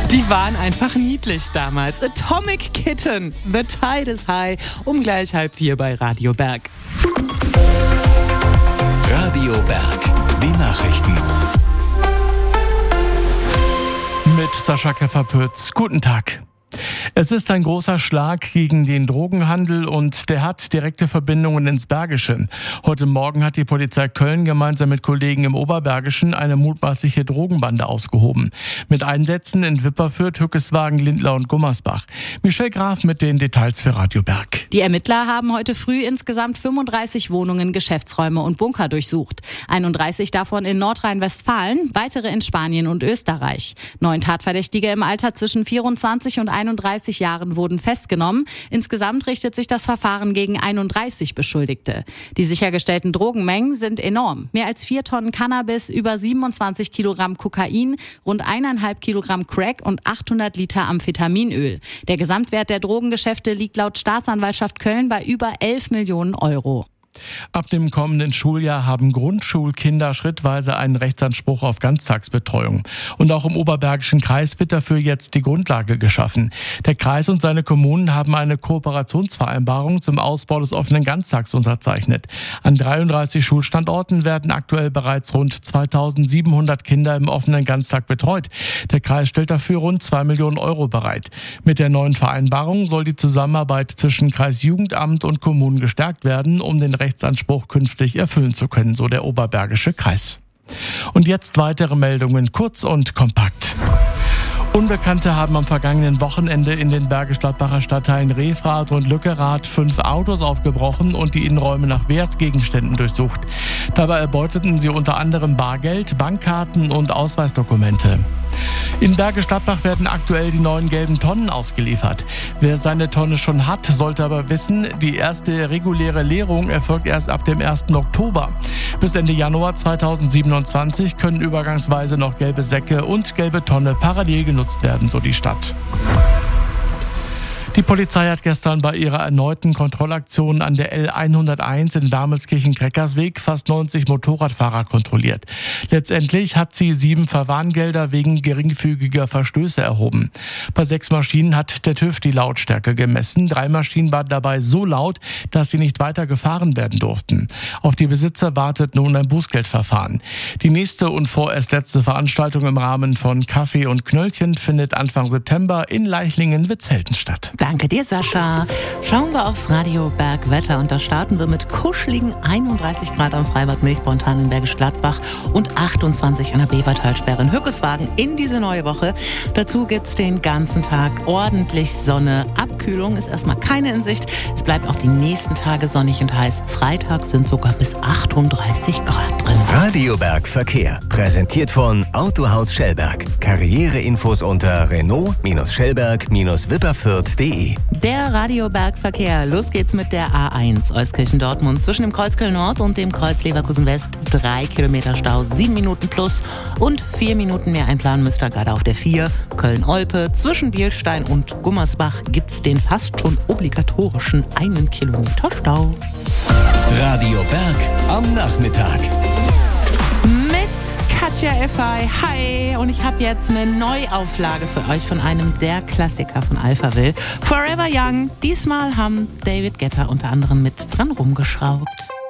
Die waren einfach niedlich damals. Atomic Kitten, The Tide is High, um gleich 3:30 bei Radio Berg. Radio Berg, die Nachrichten. Mit Sascha Käfer-Pütz. Guten Tag. Es ist ein großer Schlag gegen den Drogenhandel und der hat direkte Verbindungen ins Bergische. Heute Morgen hat die Polizei Köln gemeinsam mit Kollegen im Oberbergischen eine mutmaßliche Drogenbande ausgehoben. Mit Einsätzen in Wipperfürth, Hückeswagen, Lindlar und Gummersbach. Michelle Graf mit den Details für Radio Berg. Die Ermittler haben heute früh insgesamt 35 Wohnungen, Geschäftsräume und Bunker durchsucht. 31 davon in Nordrhein-Westfalen, weitere in Spanien und Österreich. 9 Tatverdächtige im Alter zwischen 24 und 31 Jahren wurden festgenommen. Insgesamt richtet sich das Verfahren gegen 31 Beschuldigte. Die sichergestellten Drogenmengen sind enorm. Mehr als 4 Tonnen Cannabis, über 27 Kilogramm Kokain, rund 1,5 Kilogramm Crack und 800 Liter Amphetaminöl. Der Gesamtwert der Drogengeschäfte liegt laut Staatsanwaltschaft Köln bei über 11 Millionen Euro. Ab dem kommenden Schuljahr haben Grundschulkinder schrittweise einen Rechtsanspruch auf Ganztagsbetreuung. Und auch im Oberbergischen Kreis wird dafür jetzt die Grundlage geschaffen. Der Kreis und seine Kommunen haben eine Kooperationsvereinbarung zum Ausbau des offenen Ganztags unterzeichnet. An 33 Schulstandorten werden aktuell bereits rund 2700 Kinder im offenen Ganztag betreut. Der Kreis stellt dafür rund 2 Millionen Euro bereit. Mit der neuen Vereinbarung soll die Zusammenarbeit zwischen Kreisjugendamt und Kommunen gestärkt werden, um den Rechtsanspruch künftig erfüllen zu können, so der Oberbergische Kreis. Und jetzt weitere Meldungen, kurz und kompakt. Unbekannte haben am vergangenen Wochenende in den Bergisch-Gladbacher Stadtteilen Refrath und Lückerath 5 Autos aufgebrochen und die Innenräume nach Wertgegenständen durchsucht. Dabei erbeuteten sie unter anderem Bargeld, Bankkarten und Ausweisdokumente. In Bergisch-Gladbach werden aktuell die neuen gelben Tonnen ausgeliefert. Wer seine Tonne schon hat, sollte aber wissen, die erste reguläre Leerung erfolgt erst ab dem 1. Oktober. Bis Ende Januar 2027 können übergangsweise noch gelbe Säcke und gelbe Tonne parallel genutzt werden, so die Stadt. Die Polizei hat gestern bei ihrer erneuten Kontrollaktion an der L101 in Damelskirchen-Kreckersweg fast 90 Motorradfahrer kontrolliert. Letztendlich hat sie 7 Verwarngelder wegen geringfügiger Verstöße erhoben. Bei 6 Maschinen hat der TÜV die Lautstärke gemessen. 3 Maschinen waren dabei so laut, dass sie nicht weiter gefahren werden durften. Auf die Besitzer wartet nun ein Bußgeldverfahren. Die nächste und vorerst letzte Veranstaltung im Rahmen von Kaffee und Knöllchen findet Anfang September in Leichlingen-Witzhelden statt. Danke dir, Sascha. Schauen wir aufs Radio Berg Wetter und da starten wir mit kuscheligen 31 Grad am Freibad Milchbrontal in Bergisch Gladbach und 28 an der Bevertalsperre in Hückeswagen in diese neue Woche. Dazu gibt's den ganzen Tag ordentlich Sonne. Abkühlung ist erstmal keine in Sicht. Es bleibt auch die nächsten Tage sonnig und heiß. Freitag sind sogar bis 38 Grad drin. Radio Berg Verkehr, präsentiert von Autohaus Schellberg. Karriereinfos unter Renault-Schellberg-Wipperfürth.de. Der Radio Berg Verkehr. Los geht's mit der A1 Euskirchen-Dortmund zwischen dem Kreuz Köln-Nord und dem Kreuz Leverkusen-West. 3 Kilometer Stau, 7 Minuten plus und 4 Minuten mehr einplanen müsst ihr gerade auf der 4. Köln-Olpe zwischen Bielstein und Gummersbach gibt's den fast schon obligatorischen 1 Kilometer Stau. Radio Berg am Nachmittag. Katja Effay, hi! Und ich habe jetzt eine Neuauflage für euch von einem der Klassiker von Alphaville. Forever Young. Diesmal haben David Guetta unter anderem mit dran rumgeschraubt.